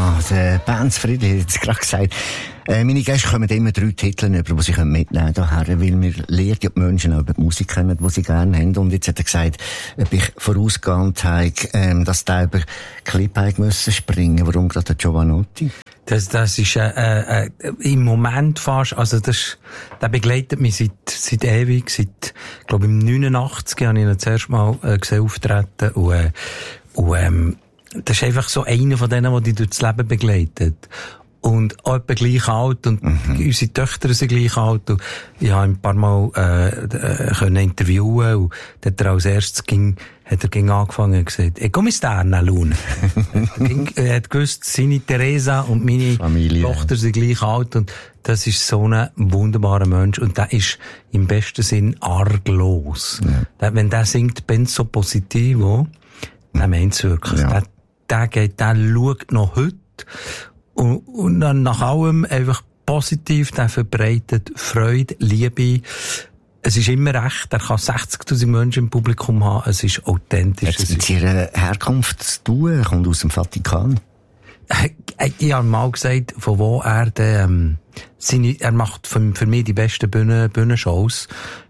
Ja, der Benz Friedli hat jetzt gerade gesagt, meine Gäste kommen immer 3 Titel über, die sie mitnehmen können, daher, weil wir lernen ja die Menschen auch über die Musik kennen, die sie gerne haben. Und jetzt hat er gesagt, ob ich vorausgeahnt habe, dass der über Clip müssen springen. Warum gerade der Giovanotti? Das ist im Moment fast, also der begleitet mich seit ewig, glaube im 89 habe ich ihn das erste Mal gesehen auftreten und das ist einfach so einer von denen, der dich durchs Leben begleitet. Und auch etwa gleich alt und unsere Töchter sind gleich alt und ich habe ihn ein paar Mal können interviewen und dann hat er als erstes angefangen und gesagt, come sta Luna? Er hat gewusst, seine Teresa und meine Familie, Tochter sind gleich alt und das ist so ein wunderbarer Mensch und der ist im besten Sinn arglos. Ja. Wenn der singt Penso Positivo, der meint's wirklich. Ja. Der schaut noch heute und dann nach allem einfach positiv, der verbreitet Freude, Liebe. Es ist immer recht, er kann 60'000 Menschen im Publikum haben, es ist authentisch. Hat es mit ihrer Herkunft zu tun? Er kommt aus dem Vatikan. Ich habe mal gesagt, von wo er er macht für mich die besten Bühnenshows.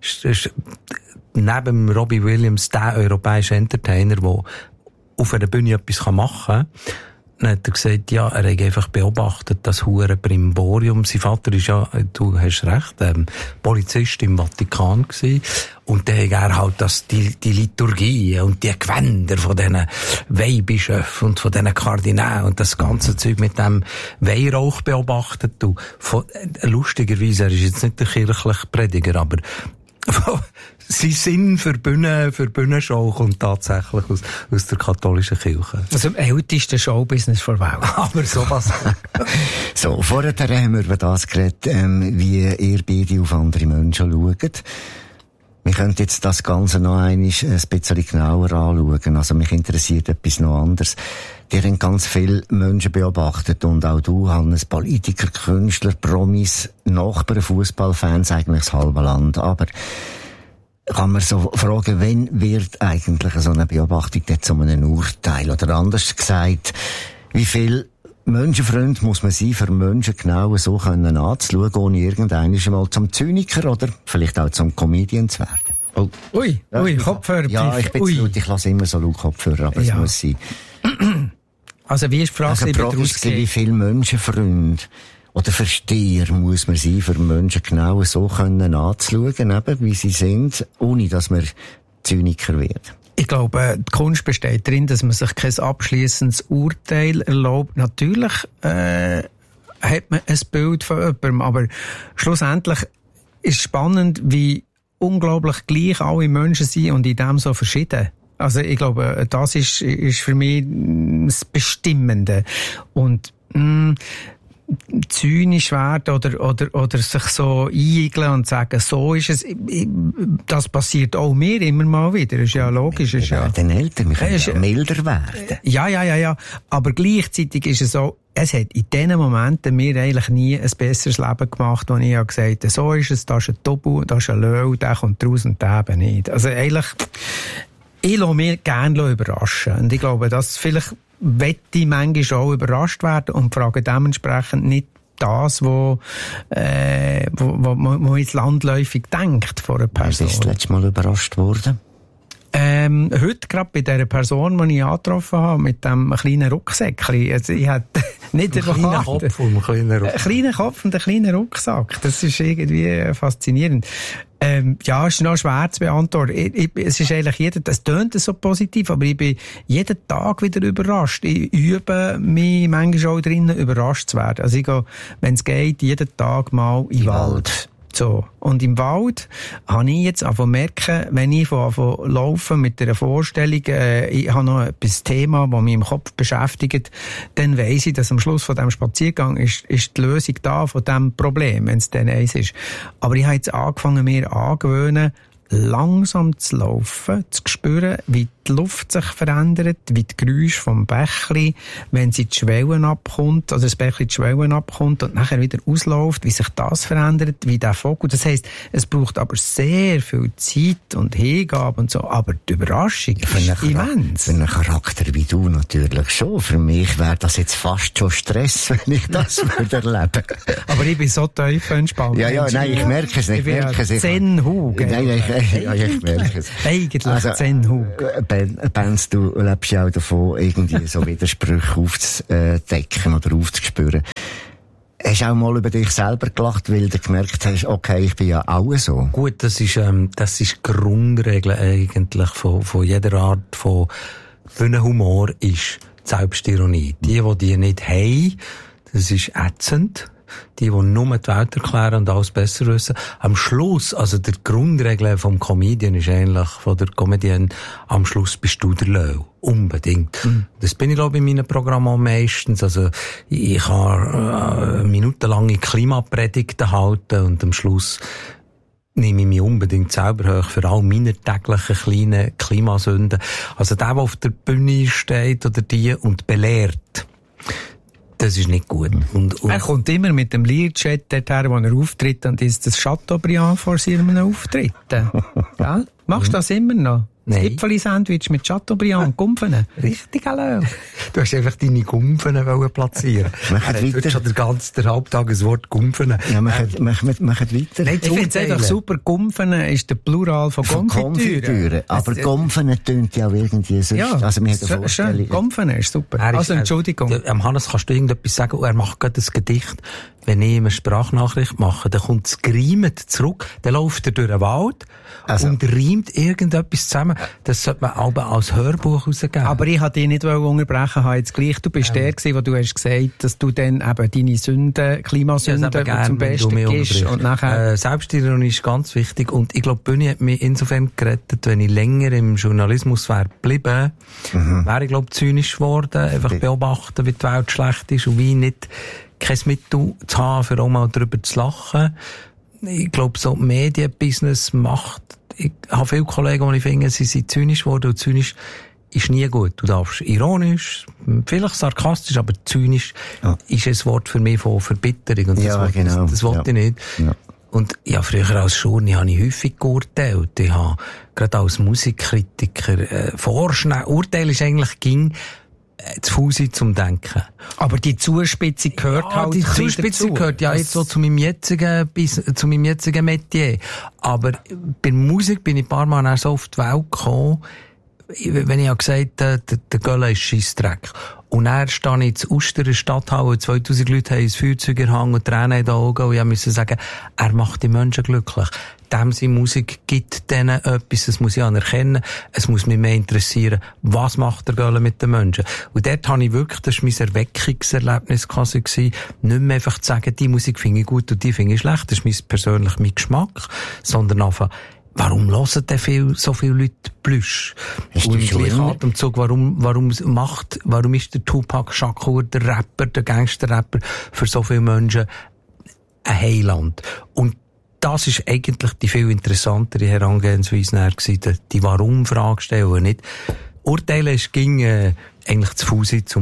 Neben Robbie Williams der europäische Entertainer, der auf einer Bühne etwas machen kann. Dann hat er gesagt, ja, er hat einfach beobachtet, das hure Brimborium. Sein Vater ist ja, du hast recht, Polizist im Vatikan gewesen. Und dann hat er halt die Liturgie und die Gewänder von diesen Weihbischöfen und von diesen Kardinälen und das ganze Zeug mit dem Weihrauch beobachtet. Und lustigerweise, er ist jetzt nicht der kirchliche Prediger, aber sein Sinn für Bühnenshow kommt tatsächlich aus der katholischen Kirche. Also im ältesten Showbusiness der Welt. Aber sowas. So, vorher haben wir über das geredet, wie ihr beide auf andere Menschen schaut. Wir können jetzt das Ganze noch ein bisschen genauer anschauen. Also mich interessiert etwas noch anderes. Ihr habt ganz viele Menschen beobachtet und auch du, Hannes, Politiker, Künstler, Promis, Nachbarn, Fußballfans, eigentlich das halbe Land. Aber kann man so fragen, wann wird eigentlich so eine Beobachtung zu einem Urteil? Oder anders gesagt, wie viel Menschenfreund muss man sein, für Menschen genau so können anzuschauen, ohne irgendwann mal zum Zyniker oder vielleicht auch zum Comedian zu werden? Oh. Ui, Kopfhörer. Ja, ich bin laut, ich lasse immer so laut Kopfhörer, aber es muss sein. Also wie ist die Frage, wie viele Menschenfreunde oder Versteher muss man sein, für Menschen genau so können anzuschauen, eben, wie sie sind, ohne dass man Zyniker wird? Ich glaube, die Kunst besteht darin, dass man sich kein abschliessendes Urteil erlaubt. Natürlich hat man ein Bild von jemandem, aber schlussendlich ist es spannend, wie unglaublich gleich alle Menschen sind und in dem so verschieden. Also ich glaube, das ist für mich das Bestimmende. Und zynisch werden oder sich so einigeln und sagen, so ist es. Das passiert auch mir immer mal wieder. Ist ja logisch. Wir werden älter, wir können ja milder werden. Ja. Aber gleichzeitig ist es so, es hat in diesen Momenten mir eigentlich nie ein besseres Leben gemacht, wo ich gesagt habe, so ist es, da ist ein Tobu, da ist ein Löw, der kommt raus und der eben nicht. Also eigentlich, ich lasse mich gerne überraschen. Und ich glaube, dass vielleicht möchte ich manchmal auch überrascht werden und frage dementsprechend nicht das, wo man jetzt landläufig denkt von einer Person. Bist du das letzte Mal überrascht worden? Heute gerade bei dieser Person, die ich angetroffen habe, mit dem kleinen Rucksäckchen. Also ich hatte nicht einen kleinen Kopf und einen kleinen Rucksack. Einen kleinen Kopf und einen kleinen Rucksack. Das ist irgendwie faszinierend. Ja, es ist noch schwer zu beantworten. Es ist eigentlich das tönt so positiv, aber ich bin jeden Tag wieder überrascht. Ich übe mich manchmal auch drinnen, überrascht zu werden. Also ich gehe, wenn es geht, jeden Tag mal in den Wald. So. Und im Wald habe ich jetzt einfach merken, wenn ich laufen mit einer Vorstellung, ich habe noch ein Thema, das mich im Kopf beschäftigt, dann weiss ich, dass am Schluss von diesem Spaziergang ist die Lösung da von diesem Problem, wenn es dann eins ist. Aber ich habe jetzt angefangen, mir angewöhnen, langsam zu laufen, zu spüren, wie die Luft sich verändert, wie die Geräusche vom Bächli, wenn sie die Schwellen abkommt, also das Bächli die Schwellen abkommt und nachher wieder ausläuft, wie sich das verändert, wie der Vogel. Das heisst, es braucht aber sehr viel Zeit und Hingabe und so, aber die Überraschung ist immens. Für einen Charakter wie du natürlich schon. Für mich wäre das jetzt fast schon Stress, wenn ich das würde erleben. Aber ich bin so tief entspannt. Ja, nein, ich merke es. Ich merke es. Zen-Hug. Nein, ich merke es. Eigentlich also, Zen-Hug. Benz, du lebst ja auch davon, irgendwie so Widersprüche aufzudecken oder aufzuspüren. Hast du auch mal über dich selber gelacht, weil du gemerkt hast, okay, ich bin ja auch so? Gut, das ist die Grundregel eigentlich von jeder Art von Humor ist die Selbstironie. Die nicht haben, das ist ätzend. Die nur die Welt erklären und alles besser wissen. Am Schluss, also der Grundregel vom Comedian ist eigentlich, von der Comedian, am Schluss bist du der Löw. Unbedingt. Das bin ich, glaube ich, in meinen Programmen meistens. Also, ich kann minutenlange Klimapredigten halten und am Schluss nehme ich mich unbedingt selber hoch für all meine täglichen kleinen Klimasünden. Also der auf der Bühne steht oder die und belehrt, das ist nicht gut. Und er kommt immer mit dem Learjet dorthin, wo er auftritt, und ist das Chateaubriand vor seinem Auftritt. Ja? Machst du das immer noch? Nein. Gipfeli-Sandwich mit Chateaubriand und Gumpfen. Richtig, hallo. Du hast einfach deine Gumpfen platzieren. Du hast schon der Haupttag ein Wort Gumpfen. Ja, machen weiter. Nein, ich finde es einfach super. Gumpfen ist der Plural von Konfitüre. Aber Gumpfen tönt ja irgendwie sonst. Ja, also, wir haben schön. Gumpfen ist super. Also, Entschuldigung. Hannes, kannst du irgendetwas sagen? Er macht gerade ein Gedicht. Wenn ich eine Sprachnachricht mache, dann kommt es gereimt zurück, dann läuft er durch den Wald und reimt irgendetwas zusammen. Das sollte man auch als Hörbuch rausgeben. Aber ich wollte dich nicht unterbrechen, jetzt gleich. Du bist der gewesen, wo du hast gesagt, dass du dann eben deine Sünden, Klimasünden zum Besten gibst. Und nachher Selbstironie ist ganz wichtig. Und ich glaube, die Bühne hat mich insofern gerettet, wenn ich länger im Journalismus wäre geblieben, wäre ich, glaube ich, zynisch geworden, einfach beobachten, wie die Welt schlecht ist und wie nicht kein Mittel zu haben, für auch mal darüber zu lachen. Ich glaube, so Medienbusiness macht, ich habe viele Kollegen, die ich finde, sie sind zynisch geworden, und zynisch ist nie gut. Du darfst ironisch, vielleicht sarkastisch, aber zynisch ist ein Wort für mich von Verbitterung, und das wollte ich nicht. Ja. Und ja, früher als Journalist habe ich häufig geurteilt. Ich habe gerade als Musikkritiker vorschnell. Urteil ist eigentlich zu faul sein zum Denken. Aber die Zuspitzung gehört halt die Zuspitzung gehört ja jetzt so zu meinem jetzigen Metier. Aber bei Musik bin ich ein paar Mal so auf die Welt gekommen, wenn ich gesagt habe, der Gölle ist Scheissdreck. Und dann stehe ich in Uster Stadthalle, 2000 Leute haben ein Feuerzeug erhangen und Tränen in den Augen, und ich musste sagen, er macht die Menschen glücklich. Seine Musik gibt denen etwas, das muss ich anerkennen, es muss mich mehr interessieren, was macht der Gölle mit den Menschen. Und dort habe ich wirklich, das war mein Erweckungserlebnis quasi gewesen, nicht mehr einfach zu sagen, die Musik finde ich gut und die finde ich schlecht, das ist persönlich mein Geschmack, sondern einfach, warum hören denn so viele Leute Plüsch? Und im gleichen Atemzug, warum ist der Tupac Shakur, der Rapper, der Gangster-Rapper, für so viele Menschen ein Heiland? Und das ist eigentlich die viel interessantere Herangehensweise gewesen, die Warum-Frage stellen, und nicht urteilen. Es ging eigentlich zu faul sein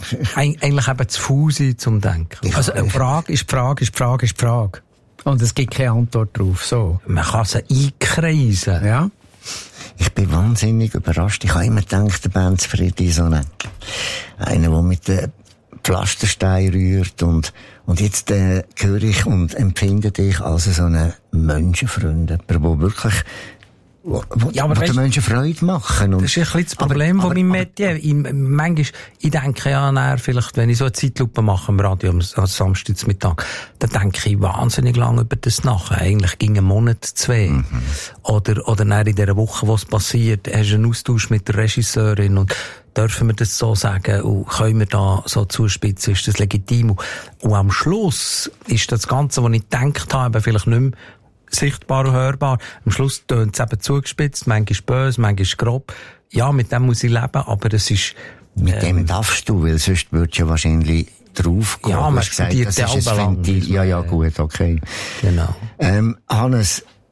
zum Denken. Also eine Frage ist Frage. Und es gibt keine Antwort drauf. So. Man kann sie einkreisen. Ja. Ich bin wahnsinnig überrascht. Ich habe immer gedacht, der Benz Friedi ist so einer, der mit den Pflasterstein rührt, und jetzt höre ich und empfinde dich als so einen Menschenfreund, der wirklich den Menschen Freude machen. Und das ist ein bisschen das Problem von meinem Metier. Manchmal, ich denke ja, vielleicht, wenn ich so eine Zeitlupe mache im Radio am Samstagmittag, dann denke ich wahnsinnig lange über das nach. Eigentlich ging ein Monat, 2. Oder in dieser Woche, was passiert, hast du einen Austausch mit der Regisseurin, und dürfen wir das so sagen, und können wir da so zuspitzen, ist das legitim? Und am Schluss ist das Ganze, was ich gedacht habe, vielleicht nicht mehr sichtbar und hörbar. Am Schluss tönt es eben zugespitzt, manchmal böse, manchmal grob. Ja, mit dem muss ich leben, aber es ist... Mit dem darfst du, weil sonst würdest du ja wahrscheinlich draufgehen. Ja, man studiert ja auch Ventil. Ja, gut, okay. Genau. Hannes,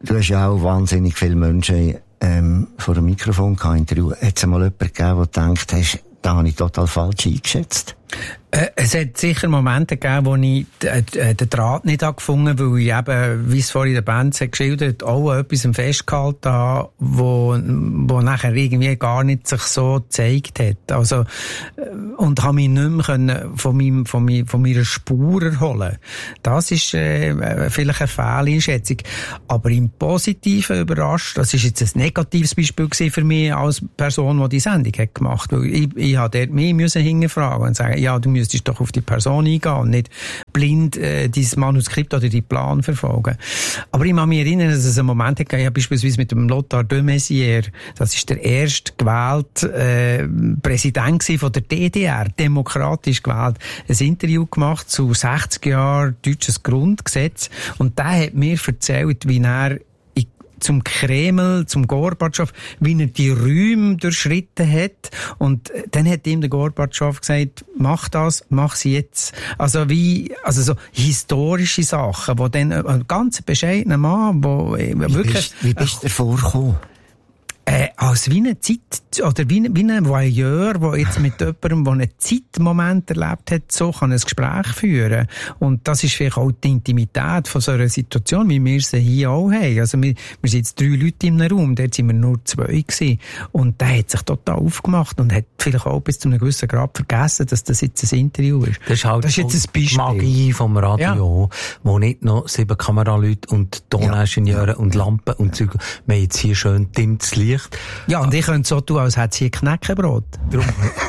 Du hast ja auch wahnsinnig viele Menschen vor dem Mikrofon gehabt, Interview. Hat es mal jemanden gegeben, der denkt, da habe ich total falsch eingeschätzt? Es hat sicher Momente gegeben, wo ich den Draht nicht gefunden habe, weil ich eben, wie es vorhin der Band hat geschildert, auch an etwas festgehalten habe, wo nachher irgendwie gar nicht sich so gezeigt hat. Also, und habe mich nicht mehr können von meiner Spur erholen. Das ist vielleicht eine Fehleinschätzung. Aber im Positiven überrascht, das ist jetzt ein negatives Beispiel gewesen für mich als Person, die die Sendung hat gemacht. Weil ich habe dort mehr hinterfragen und sagen, ja, du müsstest doch auf die Person eingehen und nicht blind dein Manuskript oder deinen Plan verfolgen. Aber ich kann mich erinnern, dass es einen Moment gab, ja, beispielsweise mit dem Lothar de Maizière, das ist der erste gewählte Präsident von der DDR, demokratisch gewählt, ein Interview gemacht zu 60 Jahren deutsches Grundgesetz und der hat mir erzählt, wie er zum Kreml, zum Gorbatschow, wie er die Räume durchschritten hat. Und dann hat ihm der Gorbatschow gesagt, mach das, mach sie jetzt. Also so historische Sachen, wo dann ein ganz bescheidener Mann, Wie bist du davor gekommen? Als wie eine Zeit, oder wie ein Voyeur, der jetzt mit jemandem, der einen Zeitmoment erlebt hat, so kann ein Gespräch führen. Und das ist vielleicht auch die Intimität von so einer Situation, wie wir sie hier auch haben. Also wir sind jetzt 3 Leute in einem Raum, dort sind wir nur 2 gewesen. Und der hat sich total aufgemacht und hat vielleicht auch bis zu einem gewissen Grad vergessen, dass das jetzt ein Interview ist. Das ist halt das ist jetzt ein Beispiel. Die Magie vom Radio, wo nicht noch 7 Kameraleute und Toningenieure und Lampen und Zeug. Wir haben jetzt hier schön dimmtes Licht. Ja, und ich könnte so tun, als hätte sie ein Knäckebrot. Darum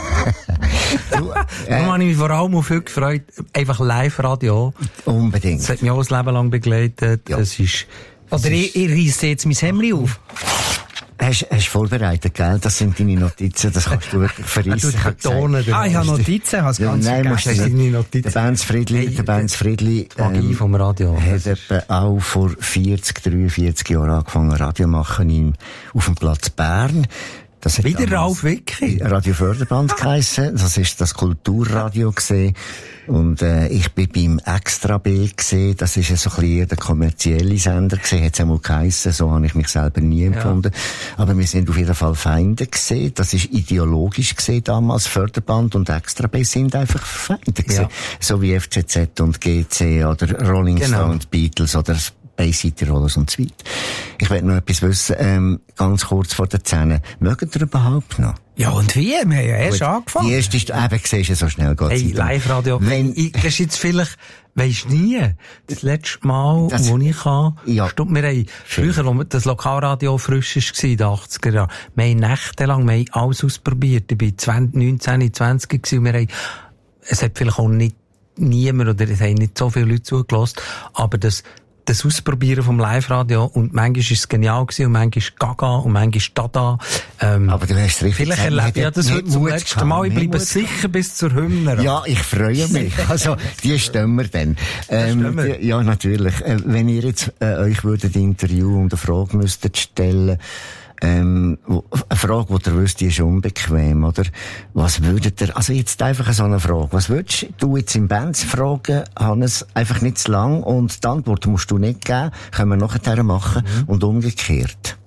habe ich mich vor allem auf viel gefreut. Einfach Live-Radio. Unbedingt. Das hat mich auch ein Leben lang begleitet. Ja. Ich reisse jetzt mein Hemdli auf. Hast du vorbereitet, gell? Das sind deine Notizen, das kannst du wirklich verreissen. Ich habe Notizen, hast du ganz vergessen. Der Benz Friedli, Magie vom Radio. Hat etwa auch vor 43 Jahren angefangen, Radio machen auf dem Platz Bern. Das hat wieder Ralf Wicki. Radio Förderband geheissen. Das ist das Kulturradio gesehen. Und, ich bin beim Extra B gesehen. Das ist ja so ein bisschen der kommerzielle Sender gesehen. Hat's einmal geheissen. So habe ich mich selber nie empfunden. Aber wir sind auf jeden Fall Feinde gesehen. Das ist ideologisch gesehen damals. Förderband und Extra B sind einfach Feinde gesehen. Ja. So wie FCZ und GC oder Rolling Stones, Beatles oder Bay City Rollers und so weiter. Ich will noch etwas wissen, ganz kurz vor der 10. Mögt ihr überhaupt noch? Ja, und wie? Wir haben ja erst angefangen. Die erste ist, siehst du, so schnell geht's. Hey, Live-Radio. Das ist jetzt vielleicht, weisst nie, das letzte Mal, wo ich kann, stimmt, wir haben, früher, wo das Lokalradio frisch war, in den 80er Jahren, wir haben nächtelang, wir haben alles ausprobiert. Ich war 19, 20 gewesen, und wir haben, es hat vielleicht auch nicht niemand, oder es haben nicht so viele Leute zugelassen, aber das Ausprobieren vom Live-Radio, und manchmal ist es genial gewesen, und manchmal Gaga, und manchmal Dada. Aber du hast richtig vielleicht erlebe ich das heute zum letzten Mal. Ich bleibe sicher bis zur Hymne. Ja, ich freue mich. Also, die stimmen wir dann. Ja, natürlich. Wenn ihr jetzt, euch würdet Interview und eine Frage müsstet stellen, eine Frage, die ihr wisst, die ist unbequem, oder? Was würdet ihr, also jetzt einfach so eine Frage, was würdest du jetzt im Benz fragen, Hannes, einfach nicht zu lang, und die Antwort musst du nicht geben, können wir nachher machen, und umgekehrt.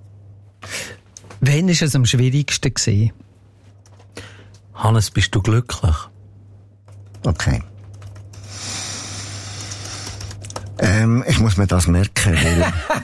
Wann war es am schwierigsten gewesen? Hannes, bist du glücklich? Okay. Ich muss mir das merken, weil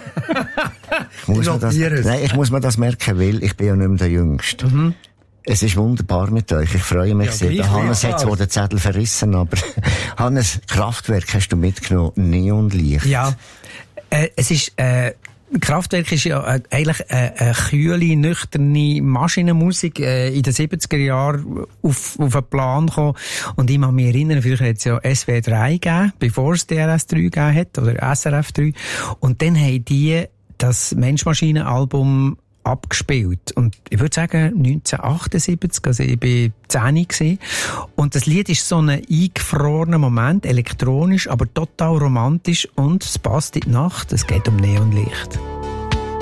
ich muss mir das merken, weil ich bin ja nicht mehr der Jüngste. Mhm. Es ist wunderbar mit euch. Ich freue mich sehr. Der Hannes hat zwar den Zettel verrissen, aber Hannes, Kraftwerk hast du mitgenommen, Neonlicht. Ja, es ist Kraftwerk ist ja eigentlich eine kühle, nüchterne Maschinenmusik in den 70er Jahren auf einen Plan gekommen. Und ich kann mich erinnern, früher hat es ja SW3 gegeben, bevor es DRS3 gegeben hat, oder SRF3. Und dann haben die das Mensch-Maschinen-Album abgespielt. Und ich würde sagen, 1978, also ich bin 10 gewesen. Und das Lied ist so ein eingefrorener Moment, elektronisch, aber total romantisch, und es passt in die Nacht, es geht um Neonlicht.